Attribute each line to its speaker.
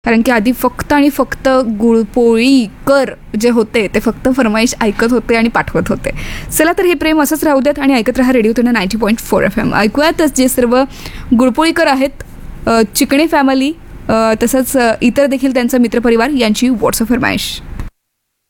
Speaker 1: कारण की आधी फक्त आणि फक्त गुळपोळी कर जे होते ते फक्त फरमाईश ऐकत होते आणि पाठवत होते. चला तर हे प्रेम असंच राहू देत आणि ऐकत राहा रेडिओ तुना 90.4 FM. ऐकूयातच जे सर्व गुळपोळीकर आहेत, चिकणे फॅमिली, तसंच इतर देखील त्यांचा मित्रपरिवार यांची व्हॉट्सअप फरमाईश.